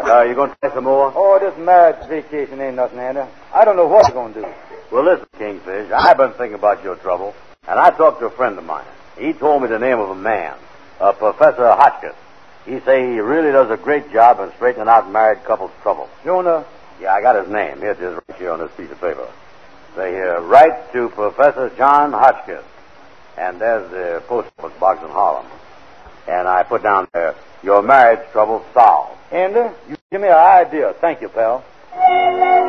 You going to try some more? Oh, this marriage vacation ain't nothing, Andy. I don't know what you're going to do. Well, listen, Kingfish, I've been thinking about your trouble, and I talked to a friend of mine. He told me the name of a man, Professor Hotchkiss. He say he really does a great job in straightening out married couples' trouble. Jonah? Yeah, I got his name. Here it is right here on this piece of paper. Say here, write to Professor John Hotchkiss. And there's the post office box in Harlem. And I put down there, your marriage trouble solved. Andy, you give me an idea. Thank you, pal.